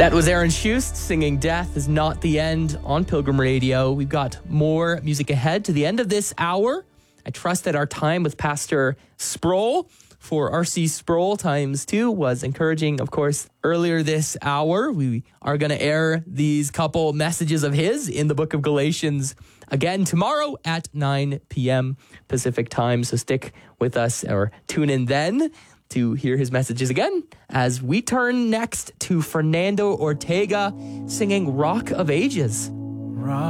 That was Aaron Schust singing Death Is Not the End on Pilgrim Radio. We've got more music ahead to the end of this hour. I trust that our time with Pastor Sproul for R.C. Sproul times 2 was encouraging. Of course, earlier this hour, we are going to air these couple messages of his in the book of Galatians again tomorrow at 9 p.m. Pacific time. So stick with us or tune in then to hear his messages again as we turn next to Fernando Ortega singing Rock of Ages.